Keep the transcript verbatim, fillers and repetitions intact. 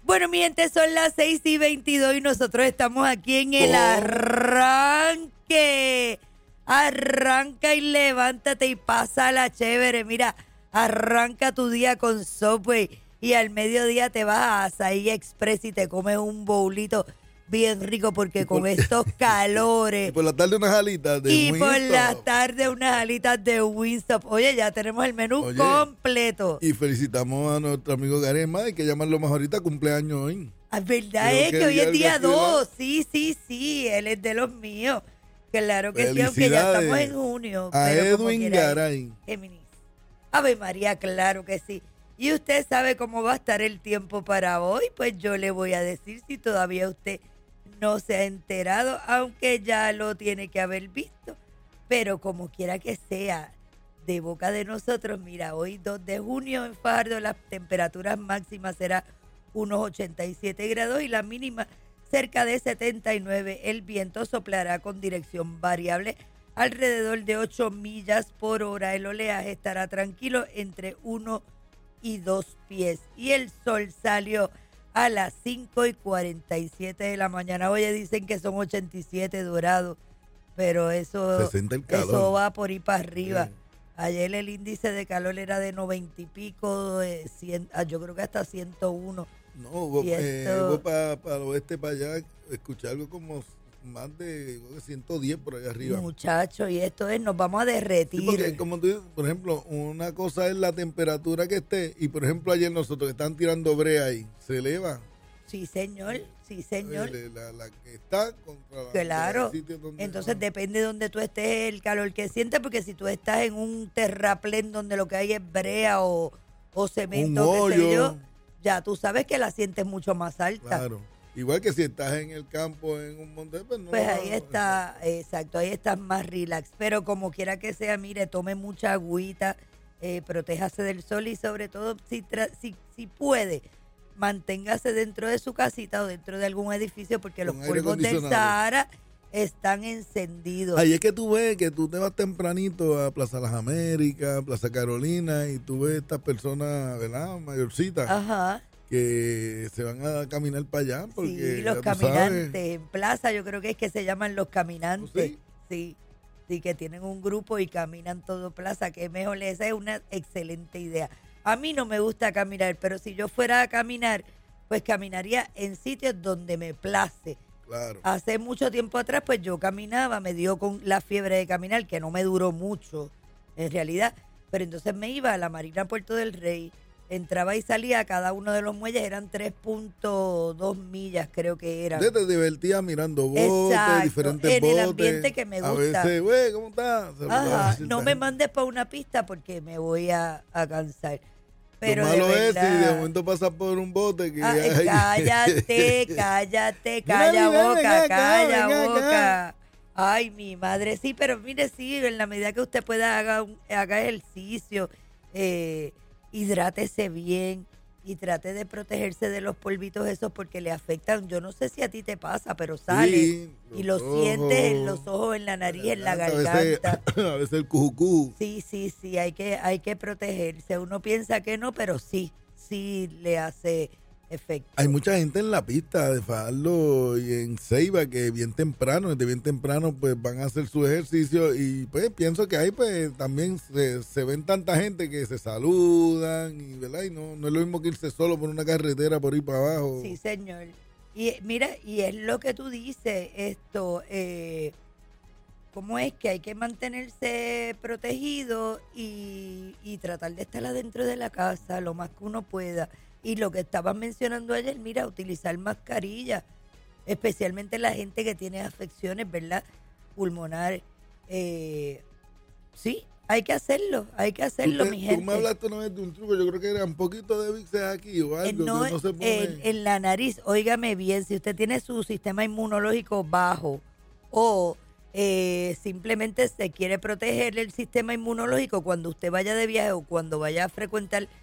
Bueno, mi gente, son las seis y veintidós y nosotros estamos aquí en el arranque. Arranca y levántate y pasa la chévere. Mira, arranca tu día con Subway y al mediodía te vas a Asaí Express y te comes un bowlito bien rico porque con estos calores. Y por la tarde unas alitas de Y Wingstop. por la tarde unas alitas de Wingstop. Oye, ya tenemos el menú Oye, completo. Y felicitamos a nuestro amigo Garema, hay que llamarlo más ahorita, cumpleaños hoy. Es verdad, Creo es que que hoy día es día algo así, dos. Sí, sí, sí, él es de los míos. Claro que sí, aunque ya Felicidades estamos en junio. a pero como Edwin quiera, Garay. Géminis. Ave María, claro que sí. ¿Y usted sabe cómo va a estar el tiempo para hoy? Pues yo le voy a decir si todavía usted no se ha enterado, aunque ya lo tiene que haber visto. Pero como quiera que sea, de boca de nosotros, mira, hoy dos de junio en Fajardo las temperaturas máximas será unos ochenta y siete grados y la mínima cerca de setenta y nueve. El viento soplará con dirección variable alrededor de ocho millas por hora. El oleaje estará tranquilo entre uno y dos pies. Y el sol salió a las cinco y cuarenta y siete de la mañana. Oye, dicen que son ochenta y siete dorados, pero eso, Se siente el calor. eso va por ir para arriba. Sí. Ayer el índice de calor era de noventa y pico, de cien, ah, yo creo que hasta ciento uno. No, hubo, Y eh, esto- hubo para el oeste, para allá, escuché algo como más de creo que ciento diez por allá arriba. Muchachos, y esto es, nos vamos a derretir. Sí, porque como tú dices, por ejemplo, una cosa es la temperatura que esté, y por ejemplo ayer nosotros que están tirando brea ahí, se eleva. Sí, señor, sí, señor. Eh, La, la que está contra la Claro. el sitio donde- Entonces ah. depende de donde tú estés, el calor que sientes, porque si tú estás en un terraplén donde lo que hay es brea o, o cemento, Un qué sé hoyo. yo, ya tú sabes que la sientes mucho más alta. Claro. Igual que si estás en el campo, en un monte, pues no. Pues ahí está, exacto, ahí estás más relax. Pero como quiera que sea, mire, tome mucha agüita, eh, protéjase del sol y sobre todo, si, tra- si, si puede, manténgase dentro de su casita o dentro de algún edificio porque los Con aire polvos del acondicionado. Sahara están encendidos. Ahí es que tú ves que tú te vas tempranito a Plaza Las Américas, Plaza Carolina, y tú ves estas personas, ¿verdad? Mayorcitas, Ajá, que se van a caminar para allá. Porque sí, los ya tú sabes. caminantes en plaza, yo creo que es que se llaman los caminantes. ¿Oh, sí? Sí, sí, que tienen un grupo y caminan todo plaza, que es mejor, esa es una excelente idea. A mí no me gusta caminar, pero si yo fuera a caminar, pues caminaría en sitios donde me place. Claro. Hace mucho tiempo atrás, pues yo caminaba, me dio con la fiebre de caminar, que no me duró mucho, en realidad. Pero entonces me iba a la Marina Puerto del Rey, entraba y salía, cada uno de los muelles eran tres punto dos millas, creo que eran. Usted te divertías mirando botes, Exacto, diferentes en el botes. ambiente que me A gusta. veces, güey, ¿cómo estás? Ajá, no me mandes para una pista porque me voy a, a cansar. Pero Lo de malo es si verdad- de momento pasas por un bote que Ah, ya- cállate, cállate, Mira, calla mira, boca, venga acá, calla venga acá. boca. Ay, mi madre, sí, pero mire, sí, en la medida que usted pueda haga, un- haga ejercicio, eh, hidrátese bien y trate de protegerse de los polvitos esos porque le afectan. Yo no sé si a ti te pasa, pero sale Sí, y los lo sientes en ojos, los ojos, en la nariz, en la A veces, garganta. a veces el cujucú. Sí, sí, sí, hay que, hay que protegerse. Uno piensa que no, pero sí, sí le hace efecto. Hay mucha gente en la pista de Fajardo y en Ceiba que bien temprano, desde bien temprano, pues van a hacer su ejercicio y pues pienso que ahí pues también se, se ven tanta gente que se saludan y, ¿verdad? Y no, no es lo mismo que irse solo por una carretera por ahí para abajo. Sí, señor. Y eh, mira, y es lo que tú dices, esto, eh, cómo es que hay que mantenerse protegido y, y tratar de estar adentro de la casa lo más que uno pueda. Y lo que estabas mencionando ayer, mira, utilizar mascarilla, especialmente la gente que tiene afecciones, ¿verdad? Pulmonares. Eh, sí, hay que hacerlo, hay que hacerlo, Tú te- mi Tú gente. me hablaste una vez de un truco, yo creo que era un poquito de Vicks aquí o Eh, algo no, que no se pone. en, en la nariz, óigame bien, si usted tiene su sistema inmunológico bajo o eh, simplemente se quiere proteger el sistema inmunológico cuando usted vaya de viaje o cuando vaya a frecuentar